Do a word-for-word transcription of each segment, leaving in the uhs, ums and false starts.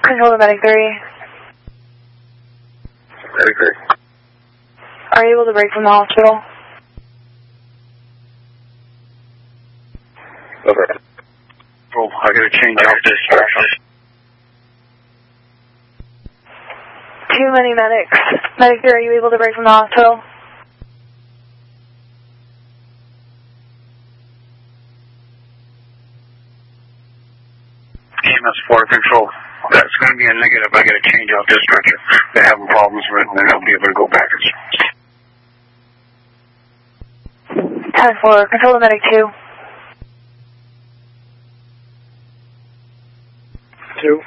Control to Medic three. Medic three. Are you able to break from the hospital? Over. Oh, I gotta change off this direction. Too many medics. Medic three, are you able to break from the hospital? E M S four Control. That's going to be a negative. I got to change off this structure. They're having problems with it, and then I'll be able to go backwards. ten four, Control to Medic two. Two.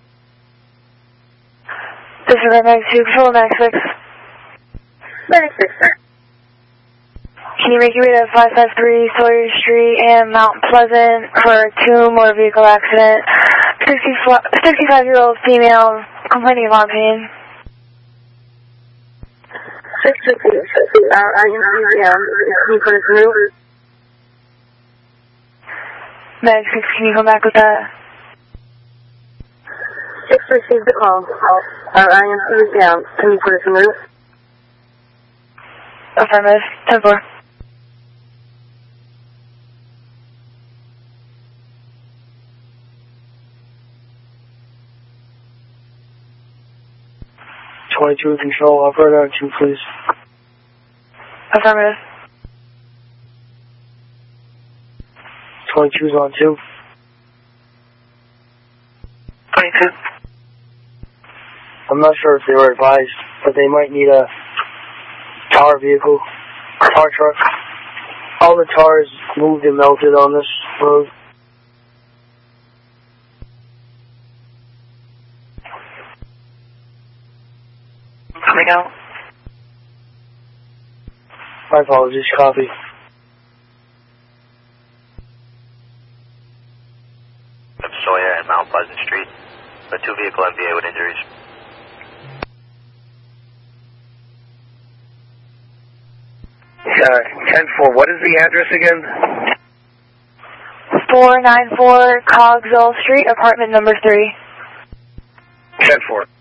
Disregard Medic two, Control to Medic six. Medic six, sir. Can you make your way to five five three Sawyer Street and Mount Pleasant for a two motor vehicle accident? sixty-five-year-old female complaining of arm pain. six two two, uh, I am, yeah, can you put it through? Medic six, can you come back with that? six received the call. Uh, I am, yeah, can you put it through? Affirmative, ten four. twenty-two Control, operator on two, please. Affirmative. twenty-two's on two. twenty-two. I'm not sure if they were advised, but they might need a tar vehicle, tar truck. All the tar is moved and melted on this road. Coming out. My apologies, copy. Sawyer and Mount Pleasant Street. The two vehicle M V A with injuries. Uh, ten four, what is the address again? four nine four Cogswell Street, apartment number three. ten four.